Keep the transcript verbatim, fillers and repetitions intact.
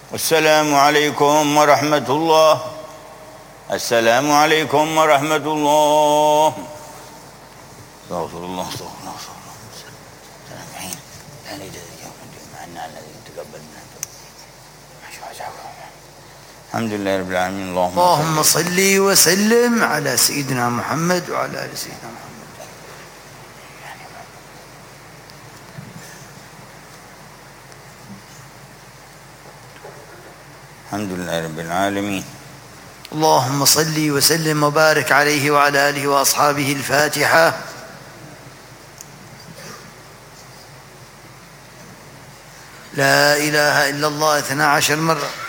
السلام عليكم ورحمة الله. السلام عليكم ورحمة الله. استغفر الله استغفر الله استغفر الله. الحين لا نجد معنا الذي تقبل منا. الحمد لله رب العالمين. اللهم, اللهم صل وسلم على سيدنا محمد وعلى آل سيدنا محمد. الحمد لله رب العالمين. اللهم صل وسلم وبارك عليه وعلى آله وأصحابه. الفاتحة. لا إله إلا الله اثنا عشر مرة.